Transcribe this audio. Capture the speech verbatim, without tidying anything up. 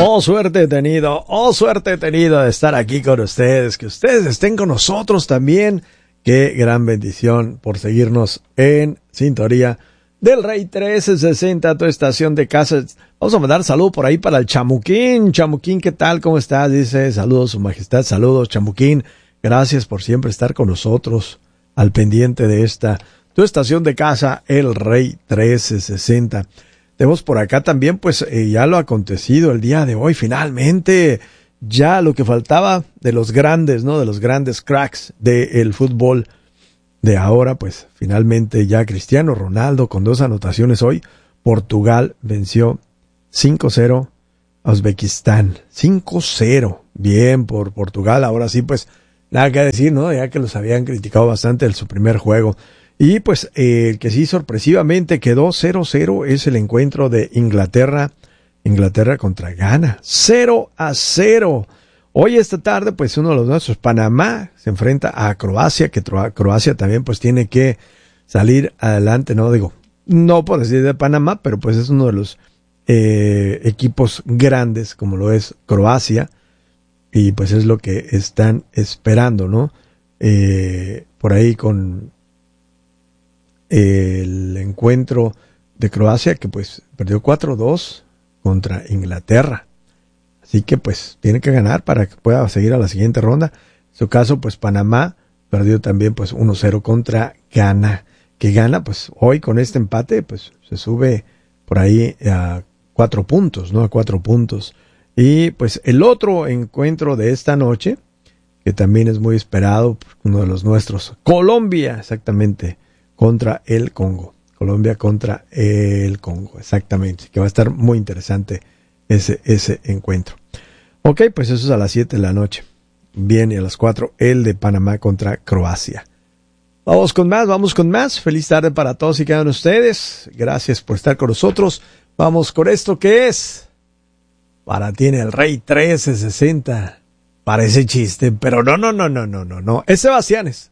Oh, suerte he tenido, oh, suerte he tenido de estar aquí con ustedes, que ustedes estén con nosotros también. Qué gran bendición por seguirnos en sintonía del Rey trece sesenta, tu estación de casa. Vamos a mandar saludo por ahí para el Chamuquín. Chamuquín, ¿qué tal? ¿Cómo estás? Dice, saludos, su majestad, saludos, Chamuquín. Gracias por siempre estar con nosotros al pendiente de esta, tu estación de casa, el Rey trece sesenta. Tenemos por acá también, pues, eh, ya lo acontecido el día de hoy, finalmente, ya lo que faltaba de los grandes, ¿no? De los grandes cracks del fútbol de ahora, pues, finalmente ya Cristiano Ronaldo con dos anotaciones hoy. Portugal venció cinco cero a Uzbekistán. cinco cero. Bien por Portugal. Ahora sí, pues, nada que decir, ¿no? Ya que los habían criticado bastante en su primer juego. Y pues eh, el que sí sorpresivamente quedó cero cero es el encuentro de Inglaterra, Inglaterra contra Ghana, cero a cero. Hoy esta tarde pues uno de los nuestros, Panamá, se enfrenta a Croacia, que Croacia también pues tiene que salir adelante, no digo, no por decir de Panamá, pero pues es uno de los eh, equipos grandes como lo es Croacia y pues es lo que están esperando, ¿no? Eh, por ahí con el encuentro de Croacia, que pues perdió cuatro dos contra Inglaterra. Así que pues tiene que ganar para que pueda seguir a la siguiente ronda. En su caso, pues Panamá perdió también pues uno cero contra Ghana. Que Ghana, pues hoy con este empate, pues se sube por ahí a cuatro puntos, ¿no? A cuatro puntos. Y pues el otro encuentro de esta noche, que también es muy esperado, uno de los nuestros, Colombia, exactamente, contra el Congo. Colombia contra el Congo, exactamente. Que va a estar muy interesante ese, ese encuentro. Ok, pues eso es a las siete de la noche. Bien, y a las cuatro el de Panamá contra Croacia. Vamos con más, vamos con más. Feliz tarde para todos y cada uno de ustedes. Gracias por estar con nosotros. Vamos con esto que es... Para ti en el Rey trece sesenta. Parece chiste, pero no, no, no, no, no, no, no. Es Sebastianes.